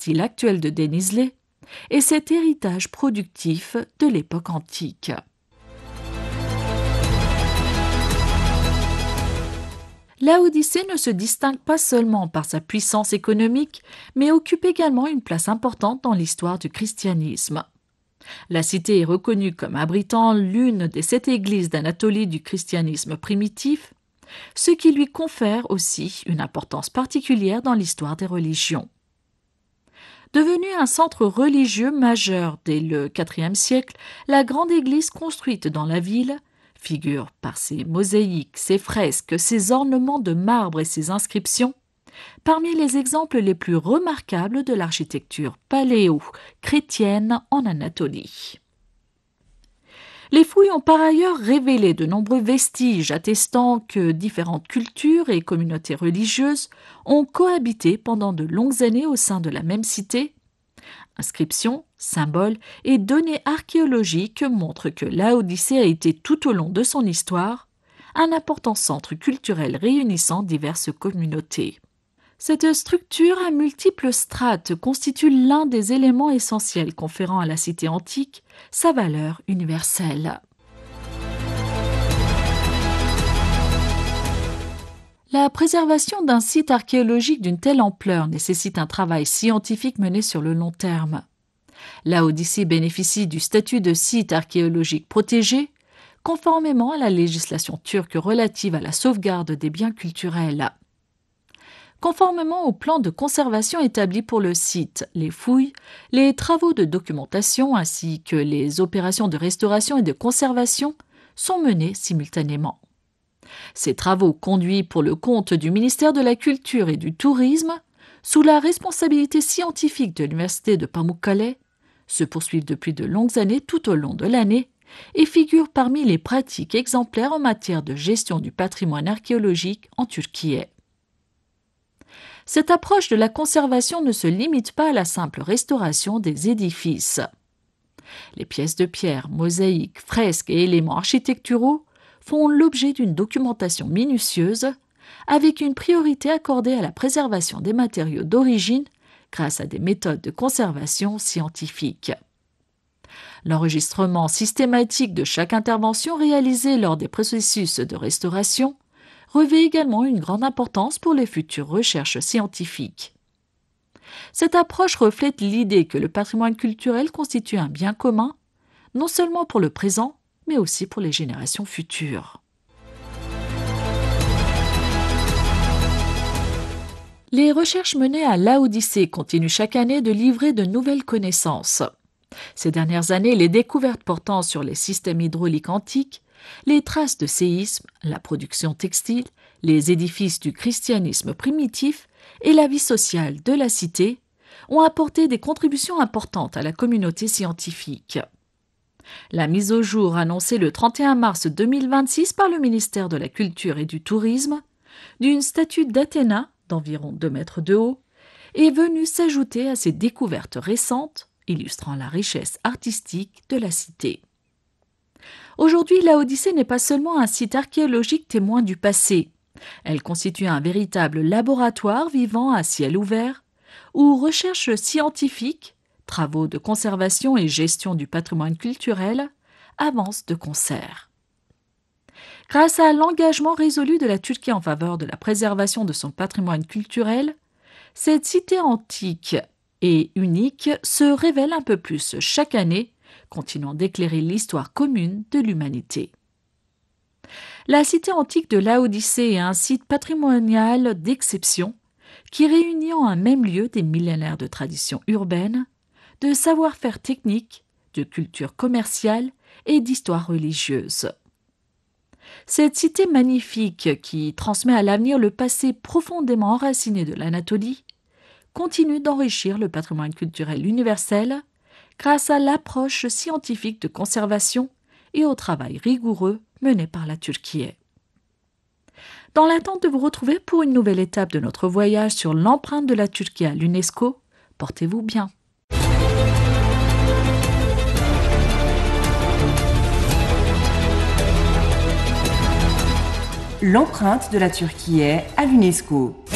style actuel de Denizli et cet héritage productif de l'époque antique. Laodicée ne se distingue pas seulement par sa puissance économique, mais occupe également une place importante dans l'histoire du christianisme. La cité est reconnue comme abritant l'une des 7 églises d'Anatolie du christianisme primitif, ce qui lui confère aussi une importance particulière dans l'histoire des religions. Devenue un centre religieux majeur dès le IVe siècle, la grande église construite dans la ville figure par ses mosaïques, ses fresques, ses ornements de marbre et ses inscriptions, parmi les exemples les plus remarquables de l'architecture paléo-chrétienne en Anatolie. Les fouilles ont par ailleurs révélé de nombreux vestiges attestant que différentes cultures et communautés religieuses ont cohabité pendant de longues années au sein de la même cité. Inscriptions, symboles et données archéologiques montrent que Laodicée a été tout au long de son histoire un important centre culturel réunissant diverses communautés. Cette structure à multiples strates constitue l'un des éléments essentiels conférant à la cité antique sa valeur universelle. La préservation d'un site archéologique d'une telle ampleur nécessite un travail scientifique mené sur le long terme. Laodicée bénéficie du statut de site archéologique protégé, conformément à la législation turque relative à la sauvegarde des biens culturels. Conformément au plan de conservation établi pour le site, les fouilles, les travaux de documentation ainsi que les opérations de restauration et de conservation sont menés simultanément. Ces travaux, conduits pour le compte du ministère de la Culture et du Tourisme, sous la responsabilité scientifique de l'Université de Pamukkale, se poursuivent depuis de longues années tout au long de l'année et figurent parmi les pratiques exemplaires en matière de gestion du patrimoine archéologique en Turquie. Cette approche de la conservation ne se limite pas à la simple restauration des édifices. Les pièces de pierre, mosaïques, fresques et éléments architecturaux font l'objet d'une documentation minutieuse, avec une priorité accordée à la préservation des matériaux d'origine grâce à des méthodes de conservation scientifiques. L'enregistrement systématique de chaque intervention réalisée lors des processus de restauration revêt également une grande importance pour les futures recherches scientifiques. Cette approche reflète l'idée que le patrimoine culturel constitue un bien commun, non seulement pour le présent, mais aussi pour les générations futures. Les recherches menées à Laodicée continuent chaque année de livrer de nouvelles connaissances. Ces dernières années, les découvertes portant sur les systèmes hydrauliques antiques, les traces de séismes, la production textile, les édifices du christianisme primitif et la vie sociale de la cité ont apporté des contributions importantes à la communauté scientifique. La mise au jour annoncée le 31 mars 2026 par le ministère de la Culture et du Tourisme d'une statue d'Athéna d'environ 2 mètres de haut est venue s'ajouter à ces découvertes récentes illustrant la richesse artistique de la cité. Aujourd'hui, Laodicée n'est pas seulement un site archéologique témoin du passé. Elle constitue un véritable laboratoire vivant à ciel ouvert où recherches scientifiques, travaux de conservation et gestion du patrimoine culturel avancent de concert. Grâce à l'engagement résolu de la Turquie en faveur de la préservation de son patrimoine culturel, cette cité antique et unique se révèle un peu plus chaque année, continuant d'éclairer l'histoire commune de l'humanité. La cité antique de Laodicée est un site patrimonial d'exception qui réunit en un même lieu des millénaires de traditions urbaines, de savoir-faire technique, de culture commerciale et d'histoire religieuse. Cette cité magnifique qui transmet à l'avenir le passé profondément enraciné de l'Anatolie continue d'enrichir le patrimoine culturel universel grâce à l'approche scientifique de conservation et au travail rigoureux mené par la Turquie. Dans l'attente de vous retrouver pour une nouvelle étape de notre voyage sur l'empreinte de la Turquie à l'UNESCO, portez-vous bien. L'empreinte de la Turquie à l'UNESCO.